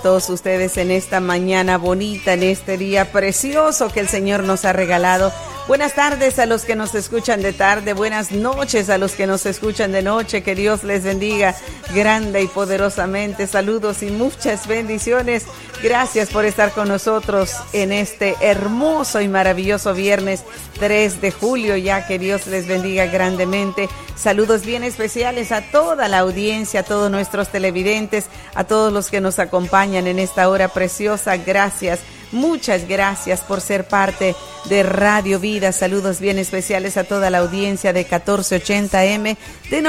Todos ustedes en esta mañana bonita, en este día precioso que el Señor nos ha regalado. Buenas tardes a los que nos escuchan de tarde, buenas noches a los que nos escuchan de noche, que Dios les bendiga grande y poderosamente. Saludos y muchas bendiciones. Gracias por estar con nosotros en este hermoso y maravilloso viernes 3 de julio, ya que Dios les bendiga grandemente. Saludos bien especiales a toda la audiencia, a todos nuestros televidentes, a todos los que nos acompañan en esta hora preciosa. Gracias. Muchas gracias por ser parte de Radio Vida. Saludos bien especiales a toda la audiencia de 1480M, de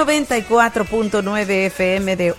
94.9 FM, de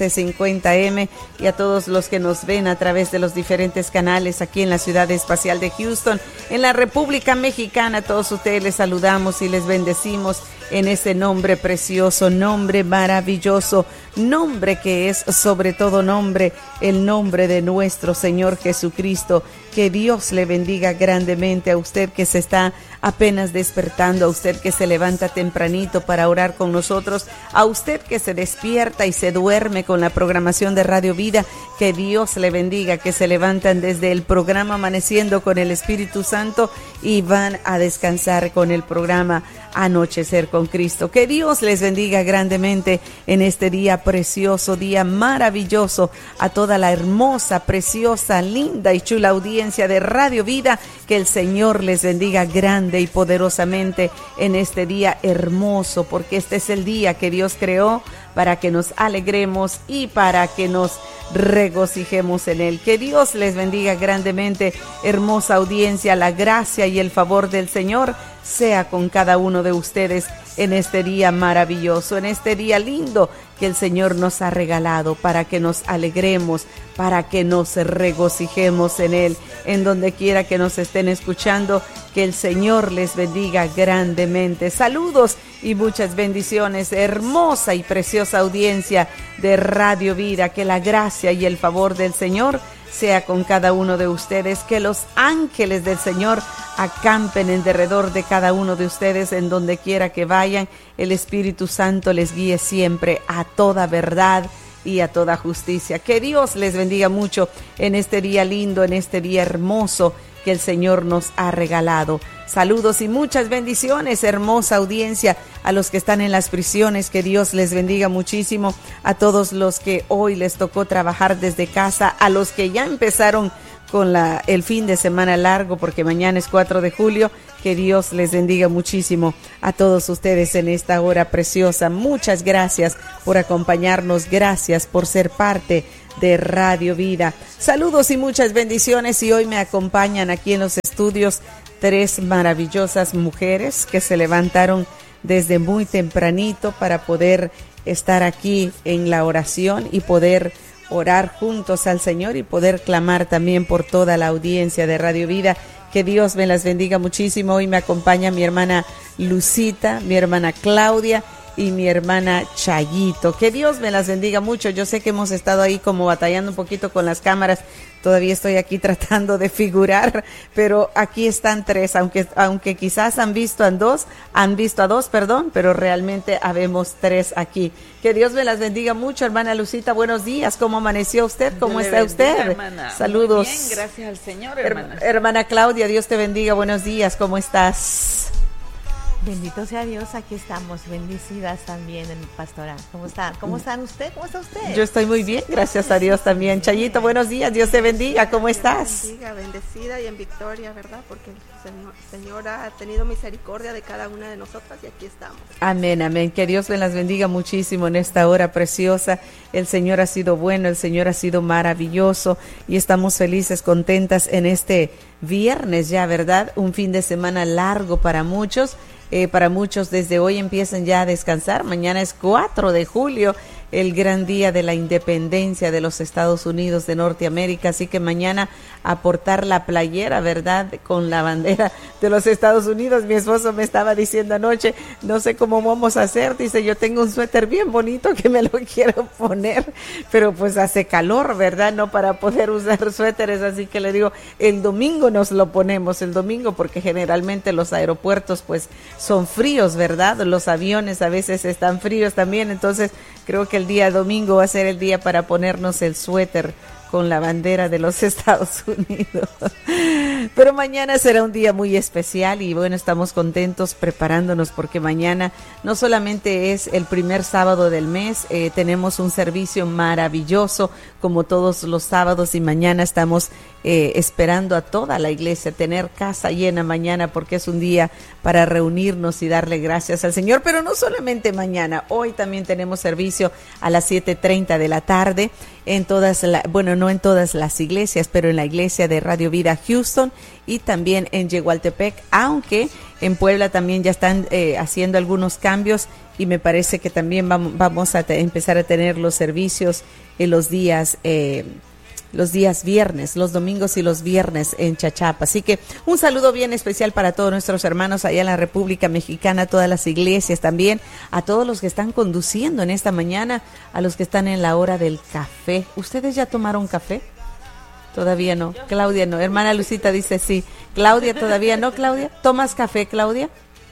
1150M y a todos los que nos ven a través de los diferentes canales aquí en la ciudad espacial de Houston, en la República Mexicana. A todos ustedes les saludamos y les bendecimos en ese nombre precioso, nombre maravilloso, nombre que es sobre todo nombre, el nombre de nuestro Señor Jesucristo. Que Dios le bendiga grandemente a usted que se está apenas despertando, a usted que se levanta tempranito para orar con nosotros, a usted que se despierta y se duerme con la programación de Radio Vida. Que Dios le bendiga, que se levantan desde el programa Amaneciendo con el Espíritu Santo y van a descansar con el programa Anochecer con Cristo. Que Dios les bendiga grandemente en este día precioso, día maravilloso, a toda la hermosa, preciosa, linda y chula audiencia de Radio Vida. Que el Señor les bendiga grande y poderosamente en este día hermoso, porque este es el día que Dios creó para que nos alegremos y para que nos regocijemos en él. Que Dios les bendiga grandemente, hermosa audiencia. La gracia y el favor del Señor sea con cada uno de ustedes en este día maravilloso, en este día lindo que el Señor nos ha regalado, para que nos alegremos, para que nos regocijemos en él, en donde quiera que nos estén escuchando. Que el Señor les bendiga grandemente. Saludos y muchas bendiciones, hermosa y preciosa audiencia de Radio Vida. Que la gracia y el favor del Señor sea con cada uno de ustedes. Que los ángeles del Señor acampen en derredor de cada uno de ustedes en donde quiera que vayan. El Espíritu Santo les guíe siempre a toda verdad y a toda justicia. Que Dios les bendiga mucho en este día lindo, en este día hermoso que el Señor nos ha regalado. Saludos y muchas bendiciones, hermosa audiencia, a los que están en las prisiones. Que Dios les bendiga muchísimo, a todos los que hoy les tocó trabajar desde casa, a los que ya empezaron con el fin de semana largo, porque mañana es 4 de julio. Que Dios les bendiga muchísimo a todos ustedes en esta hora preciosa. Muchas gracias por acompañarnos, gracias por ser parte de Radio Vida. Saludos y muchas bendiciones, y hoy me acompañan aquí en los estudios 3 maravillosas mujeres que se levantaron desde muy tempranito para poder estar aquí en la oración y poder orar juntos al Señor y poder clamar también por toda la audiencia de Radio Vida. Que Dios me las bendiga muchísimo. Hoy me acompaña mi hermana Lucita, mi hermana Claudia y mi hermana Chayito. Que Dios me las bendiga mucho. Yo sé que hemos estado ahí como batallando un poquito con las cámaras. Todavía estoy aquí tratando de figurar, pero aquí están 3, aunque quizás han visto a dos, pero realmente habemos 3 aquí. Que Dios me las bendiga mucho, hermana Lucita. Buenos días. ¿Cómo amaneció usted? ¿Cómo está usted? Hermana. Saludos. Muy bien, gracias al Señor, hermana. Hermana Claudia, Dios te bendiga. Buenos días. ¿Cómo estás? Bendito sea Dios, aquí estamos, bendecidas también, pastora. ¿Cómo está? ¿Cómo están usted? ¿Cómo está usted? Yo estoy muy bien, gracias a Dios también. Chayito, buenos días, Dios te bendiga, ¿cómo estás? Bendiga, bendecida y en victoria, ¿verdad? Porque el Señor ha tenido misericordia de cada una de nosotras y aquí estamos. Amén, amén. Que Dios me las bendiga muchísimo en esta hora preciosa. El Señor ha sido bueno, el Señor ha sido maravilloso y estamos felices, contentas en este viernes ya, ¿verdad? Un fin de semana largo para muchos. Para muchos desde hoy empiezan ya a descansar. Mañana es 4 de julio, el gran día de la independencia de los Estados Unidos de Norteamérica, así que mañana a portar la playera, ¿verdad?, con la bandera de los Estados Unidos. Mi esposo me estaba diciendo anoche, no sé cómo vamos a hacer, dice, yo tengo un suéter bien bonito que me lo quiero poner, pero pues hace calor, ¿verdad?, no para poder usar suéteres, así que le digo, el domingo nos lo ponemos, el domingo, porque generalmente los aeropuertos pues son fríos, ¿verdad?, los aviones a veces están fríos también, entonces creo que el día domingo va a ser el día para ponernos el suéter con la bandera de los Estados Unidos. Pero mañana será un día muy especial y bueno, estamos contentos preparándonos porque mañana no solamente es el primer sábado del mes, tenemos un servicio maravilloso como todos los sábados y mañana estamos esperando a toda la iglesia, tener casa llena mañana porque es un día para reunirnos y darle gracias al Señor, pero no solamente mañana, hoy también tenemos servicio a las 7:30 de la tarde en todas, no en todas las iglesias, pero en la iglesia de Radio Vida Houston y también en Yegualtepec, aunque en Puebla también ya están haciendo algunos cambios y me parece que también vamos a empezar a tener los servicios en los días viernes, los domingos y los viernes en Chachapa. Así que un saludo bien especial para todos nuestros hermanos allá en la República Mexicana, a todas las iglesias también, a todos los que están conduciendo en esta mañana, a los que están en la hora del café. ¿Ustedes ya tomaron café? Todavía no. Claudia no. Hermana Lucita dice sí. Claudia todavía no. Claudia, ¿tomas café, Claudia?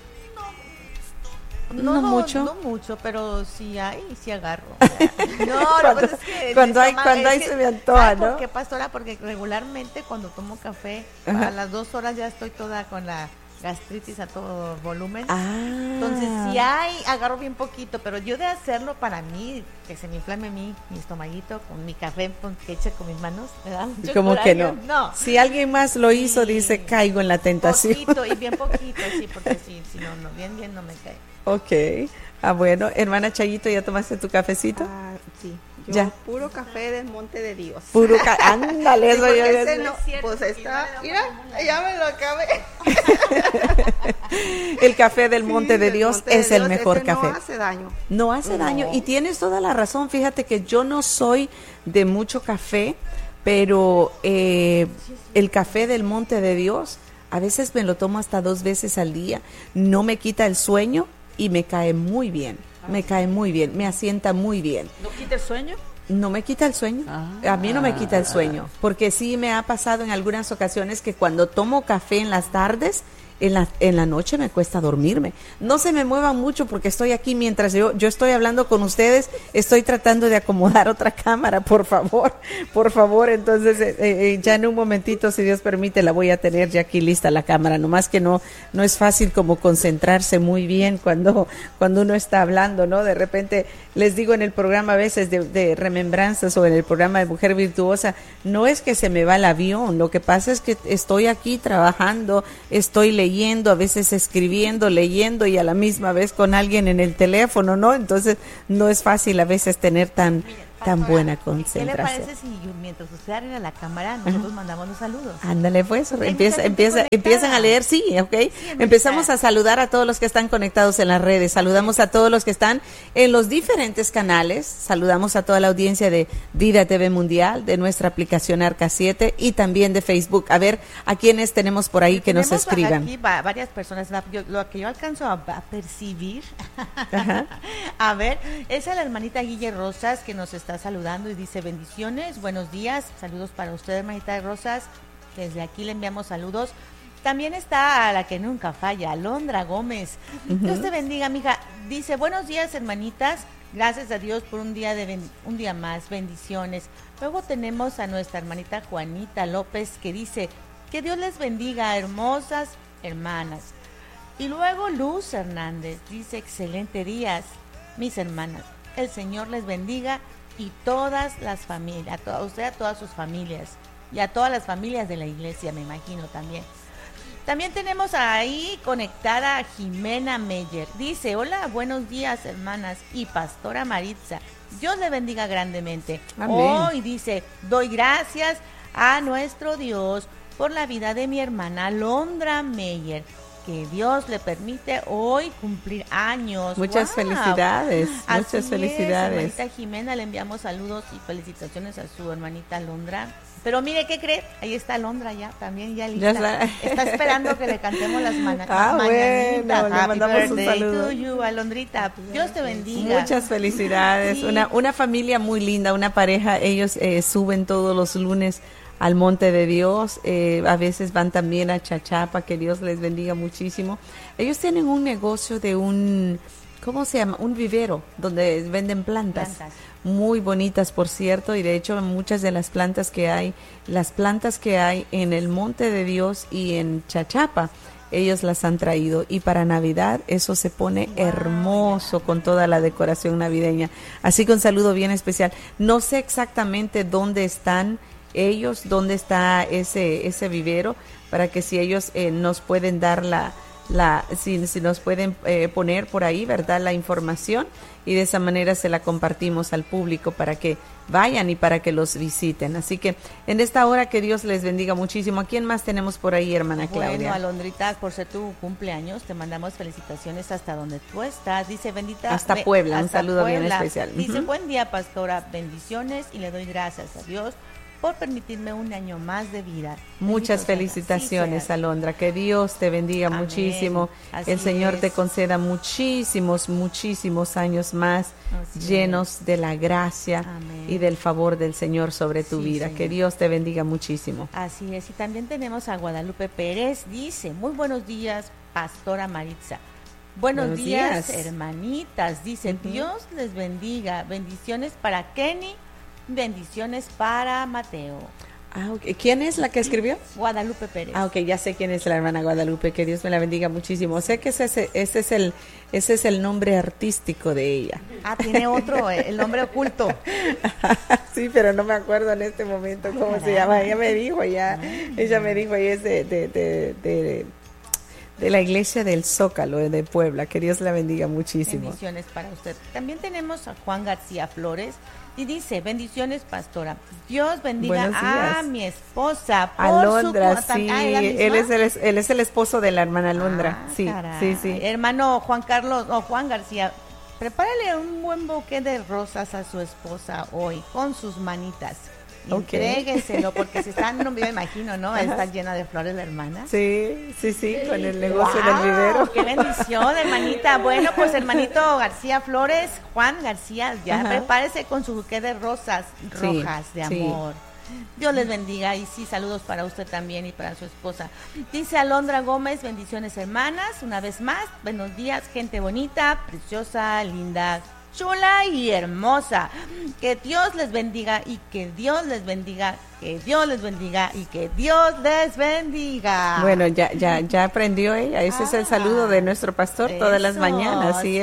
No mucho, pero sí hay, sí agarro. Cuando hay se me antoja, ¿no? ¿Por qué, pastora? Porque regularmente cuando tomo café, a las 2 horas ya estoy toda con la gastritis a todo volumen. Entonces sí agarro bien poquito, pero yo de hacerlo para mí, que se me inflame mi estomaguito con mi café que eche con mis manos, me da mucho como coraje. Que no. Si alguien más lo hizo, dice, caigo en la tentación. Poquito, y bien poquito, sí, porque si no, bien no me cae. Ok. Bueno, hermana Chayito, ¿ya tomaste tu cafecito? Sí. Yo ya. Puro café del Monte de Dios. Ándale, eso yo pues está, mira, ya me lo acabé. El café del Monte de Dios es el mejor café. No hace daño. No hace daño y tienes toda la razón. Fíjate que yo no soy de mucho café, pero el café del Monte de Dios a veces me lo tomo hasta 2 veces al día. No me quita el sueño y me cae muy bien. Me cae muy bien, me asienta muy bien. ¿No quita el sueño? No me quita el sueño, a mí no me quita el sueño, porque sí me ha pasado en algunas ocasiones que cuando tomo café en las tardes, en la noche me cuesta dormirme. No se me muevan mucho porque estoy aquí mientras yo estoy hablando con ustedes, estoy tratando de acomodar otra cámara, por favor, entonces ya en un momentito, si Dios permite, la voy a tener ya aquí lista la cámara, nomás que no es fácil como concentrarse muy bien cuando uno está hablando, ¿no? De repente, les digo en el programa a veces de remembranzas o en el programa de Mujer Virtuosa, no es que se me va el avión, lo que pasa es que estoy aquí trabajando, estoy leyendo, a veces escribiendo, leyendo y a la misma vez con alguien en el teléfono, ¿no? Entonces no es fácil a veces tener tan buena concentración. ¿Qué le parece si mientras usted arregla la cámara, nosotros mandamos los saludos? Ándale pues, empiezan a leer, sí, ok. Empezamos a saludar a todos los que están conectados en las redes, saludamos a todos los que están en los diferentes canales, saludamos a toda la audiencia de Vida TV Mundial, de nuestra aplicación Arca 7 y también de Facebook. A ver, ¿a quiénes tenemos por ahí que nos escriban? Aquí varias personas, lo que yo alcanzo a percibir, a ver, es a la hermanita Guille Rosas que nos está saludando y dice bendiciones, buenos días, saludos para usted, hermanita Rosas, desde aquí le enviamos saludos. También está a la que nunca falla, Alondra Gómez. Dios te bendiga, mija. Dice, buenos días, hermanitas, gracias a Dios por un día más, bendiciones. Luego tenemos a nuestra hermanita Juanita López que dice, que Dios les bendiga, hermosas hermanas. Y luego Luz Hernández dice, excelente días, mis hermanas, el Señor les bendiga y todas las familias, a usted, a todas sus familias y a todas las familias de la iglesia, me imagino también. También tenemos ahí conectada a Jimena Meyer. Dice, hola, buenos días, hermanas y pastora Maritza. Dios le bendiga grandemente. Amén. Hoy dice, doy gracias a nuestro Dios por la vida de mi hermana Alondra Meyer, que Dios le permite hoy cumplir años. Muchas felicidades, Así muchas felicidades. Hermanita Jimena, le enviamos saludos y felicitaciones a su hermanita Alondra. Pero mire, ¿qué cree? Ahí está Alondra ya, también ya lista. Está esperando que le cantemos las mañanitas. Bueno, le mandamos un saludo. To you, Alondrita. Dios te bendiga. Muchas felicidades. Sí. Una familia muy linda, una pareja. Ellos suben todos los lunes al Monte de Dios, a veces van también a Chachapa, que Dios les bendiga muchísimo. Ellos tienen un negocio de un ¿cómo se llama? Un vivero donde venden plantas. Muy bonitas, por cierto, y de hecho muchas de las plantas que hay en el Monte de Dios y en Chachapa, ellos las han traído, y para Navidad eso se pone hermoso con toda la decoración navideña. Así que un saludo bien especial. No sé exactamente dónde están ellos, dónde está ese vivero, para que si ellos nos pueden dar si nos pueden poner por ahí, ¿verdad?, la información, y de esa manera se la compartimos al público para que vayan y para que los visiten. Así que en esta hora, que Dios les bendiga muchísimo. ¿A quién más tenemos por ahí, hermana Claudia? Bueno, Alondrita, por ser tu cumpleaños, te mandamos felicitaciones hasta donde tú estás. Dice, bendita. Hasta Puebla, un saludo bien especial. Dice, buen día, pastora, bendiciones, y le doy gracias a Dios por permitirme un año más de vida. Muchas felicitaciones, Alondra, que Dios te bendiga. Amén. Muchísimo. Así el Señor te conceda muchísimos años más, llenos de la gracia y del favor del Señor sobre tu vida. Señor. Que Dios te bendiga muchísimo. Así es, y también tenemos a Guadalupe Pérez, dice, muy buenos días, pastora Maritza. Buenos días, hermanitas, dice, Dios les bendiga, bendiciones para Kenny, bendiciones para Mateo. Okay. ¿Quién es la que escribió? Guadalupe Pérez. Ok, ya sé quién es la hermana Guadalupe, que Dios me la bendiga muchísimo. Sé que ese es el nombre artístico de ella. Tiene otro, el nombre oculto. Sí, pero no me acuerdo en este momento cómo se llama. Ella me dijo, ella es de la iglesia del Zócalo de Puebla. Que Dios la bendiga muchísimo. Bendiciones para usted. También tenemos a Juan García Flores. Y dice, bendiciones, pastora. Dios bendiga a mi esposa. Alondra, sí. Él es el esposo de la hermana Alondra. Sí. Hermano Juan García, prepárale un buen bouquet de rosas a su esposa hoy, con sus manitas. Entrégueselo, porque si está en un video, imagino, ¿no? Está llena de flores la hermana. Sí, con el negocio del vivero. ¡Qué bendición, hermanita! Bueno, pues hermanito García Flores, Juan García, ya prepárese con su buque de rosas rojas de amor. Dios les bendiga, y saludos para usted también y para su esposa. Dice Alondra Gómez, bendiciones, hermanas, una vez más, buenos días, gente bonita, preciosa, linda, chula y hermosa. Que Dios les bendiga, y que Dios les bendiga, que Dios les bendiga, y que Dios les bendiga. Bueno, ya aprendió ella. Ese es el saludo de nuestro pastor todas las mañanas. Así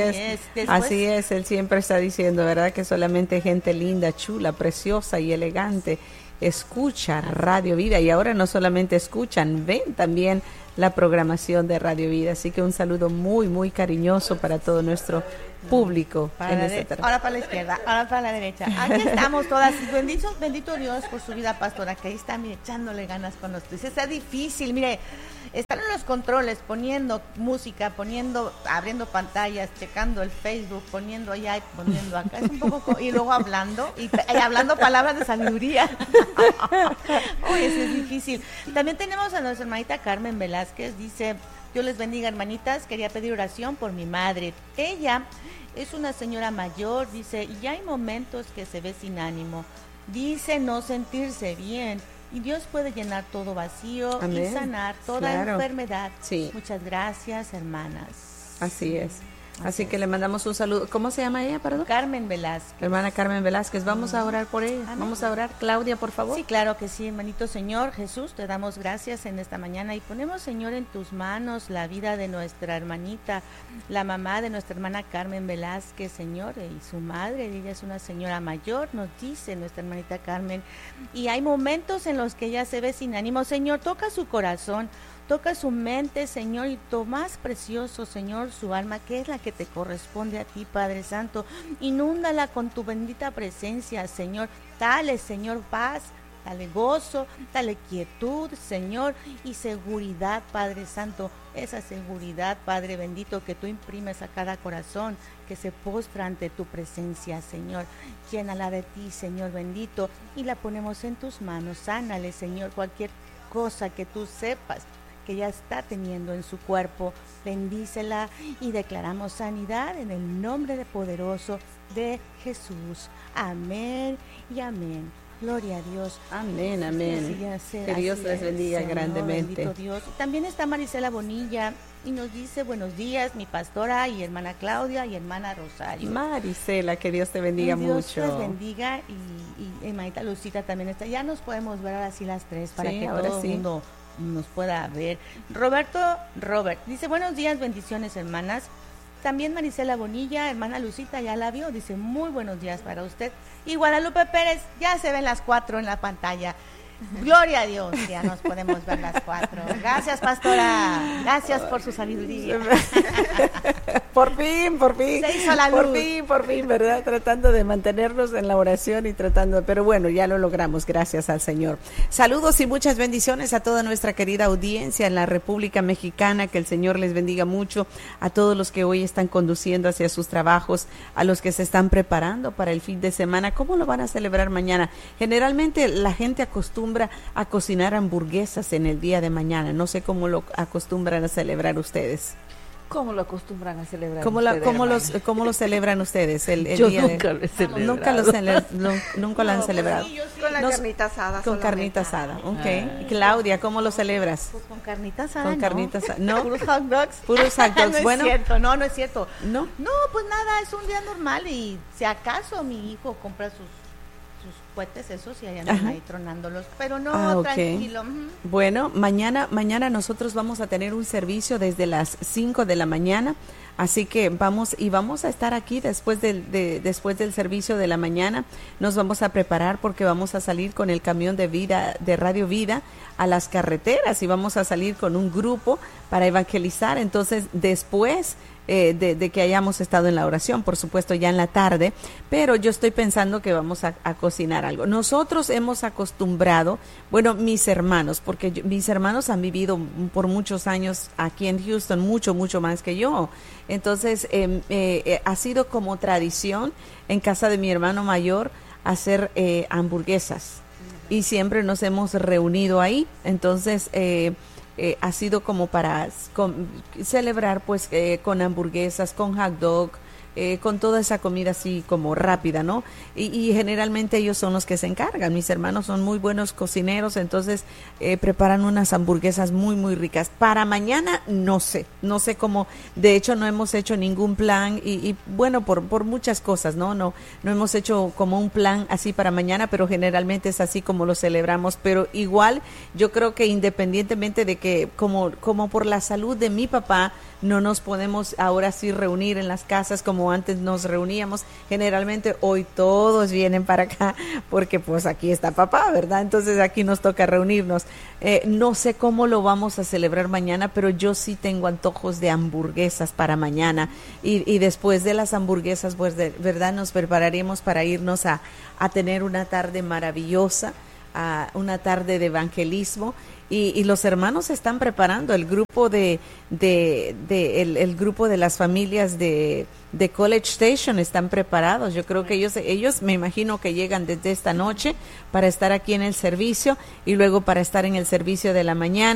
es. Él siempre está diciendo, ¿verdad?, que solamente gente linda, chula, preciosa y elegante escucha Radio Vida. Y ahora no solamente escuchan, ven también la programación de Radio Vida. Así que un saludo muy cariñoso para todo nuestro público. Ahora para la izquierda, ahora para la derecha. Aquí estamos todas. Bendito Dios por su vida, pastora, que ahí está, mire, echándole ganas con nosotros. Está difícil, mire, están en los controles, poniendo música, abriendo pantallas, checando el Facebook, poniendo allá y poniendo acá. Es un poco, y luego hablando, y hablando palabras de sabiduría. Uy, eso es difícil. También tenemos a nuestra hermanita Carmen Velázquez, dice, Dios les bendiga, hermanitas, quería pedir oración por mi madre. Ella es una señora mayor, dice, y hay momentos que se ve sin ánimo. Dice no sentirse bien, y Dios puede llenar todo vacío. Amén. Y sanar toda enfermedad. Sí. Muchas gracias, hermanas. Así es. Así que le mandamos un saludo. ¿Cómo se llama ella, perdón? Carmen Velázquez. Hermana Carmen Velázquez, vamos a orar por ella. Amén. Vamos a orar. Claudia, por favor. Sí, claro que sí, hermanito. Señor Jesús, te damos gracias en esta mañana y ponemos, Señor, en tus manos la vida de nuestra hermanita, la mamá de nuestra hermana Carmen Velázquez, Señor, y su madre. Ella es una señora mayor, nos dice nuestra hermanita Carmen, y hay momentos en los que ella se ve sin ánimo. Señor, toca su corazón, toca su mente, Señor, y lo más precioso, Señor, su alma, que es la que te corresponde a ti, Padre Santo. Inúndala con tu bendita presencia, Señor. Dale, Señor, paz, dale gozo, dale quietud, Señor, y seguridad, Padre Santo. Esa seguridad, Padre bendito, que tú imprimes a cada corazón que se postra ante tu presencia, Señor. Llénala de ti, Señor bendito, y la ponemos en tus manos. Sánale, Señor, cualquier cosa que tú sepas que ya está teniendo en su cuerpo, bendícela, y declaramos sanidad en el nombre poderoso de Jesús. Amén y amén. Gloria a Dios. Amén, amén. Que Dios les bendiga grandemente. Bendito Dios. También está Marisela Bonilla y nos dice buenos días, mi pastora y hermana Claudia y hermana Rosario. Marisela, que Dios te bendiga mucho. Dios les bendiga y hermanita Lucita también está. Ya nos podemos ver ahora sí las tres para que todo el mundo nos pueda ver. Robert dice buenos días, bendiciones hermanas. También Marisela Bonilla, hermana Lucita, ya la vio, dice muy buenos días para usted. Y Guadalupe Pérez, ya se ven las 4 en la pantalla. Gloria a Dios, ya nos podemos ver las 4. Gracias, pastora. Gracias por su sabiduría. Por fin. Se hizo la luz. Por fin, ¿verdad? Tratando de mantenernos en la oración y pero bueno, ya lo logramos, gracias al Señor. Saludos y muchas bendiciones a toda nuestra querida audiencia en la República Mexicana, que el Señor les bendiga mucho, a todos los que hoy están conduciendo hacia sus trabajos, a los que se están preparando para el fin de semana. ¿Cómo lo van a celebrar mañana? Generalmente la gente acostumbra a cocinar hamburguesas en el día de mañana. No sé cómo lo acostumbran a celebrar ustedes. ¿Cómo lo acostumbran a celebrar ¿Cómo lo celebran ustedes? Yo día nunca lo he celebrado. Nunca lo han celebrado. Con la carnita asada. Con carnita asada, ok. Claudia, ¿cómo lo celebras? Pues con carnita asada, Con carnita asada, ¿no? Puros hot dogs. Puros hot dogs, no bueno. Es cierto, no es cierto. No, pues nada, es un día normal y si acaso mi hijo compra sus cohetes esos y andan ahí tronándolos, pero no, tranquilo. Bueno, mañana nosotros vamos a tener un servicio desde las 5 de la mañana, así que vamos a estar aquí después del servicio de la mañana. Nos vamos a preparar porque vamos a salir con el camión de Radio Vida a las carreteras y vamos a salir con un grupo para evangelizar. Entonces, después de que hayamos estado en la oración, por supuesto ya en la tarde, pero yo estoy pensando que vamos a cocinar algo. Nosotros hemos acostumbrado, bueno, mis hermanos, porque mis hermanos han vivido por muchos años aquí en Houston, mucho más que yo. Entonces, ha sido como tradición en casa de mi hermano mayor hacer hamburguesas y siempre nos hemos reunido ahí. Entonces, ha sido como para celebrar pues con hamburguesas, con hot dog, con toda esa comida así como rápida, ¿no? Y generalmente ellos son los que se encargan. Mis hermanos son muy buenos cocineros, entonces preparan unas hamburguesas muy ricas. Para mañana no sé cómo, de hecho no hemos hecho ningún plan y bueno, por muchas cosas, no hemos hecho como un plan así para mañana, pero generalmente es así como lo celebramos. Pero igual yo creo que independientemente de que como por la salud de mi papá no nos podemos ahora sí reunir en las casas como antes nos reuníamos, generalmente hoy todos vienen para acá porque pues aquí está papá, ¿verdad? Entonces aquí nos toca reunirnos. No sé cómo lo vamos a celebrar mañana, pero yo sí tengo antojos de hamburguesas para mañana y después de las hamburguesas, pues de verdad nos prepararemos para irnos a tener una tarde maravillosa, una tarde de evangelismo. Y los hermanos se están preparando, el grupo el grupo de las familias de College Station están preparados. Yo creo que ellos me imagino que llegan desde esta noche para estar aquí en el servicio y luego para estar en el servicio de la mañana.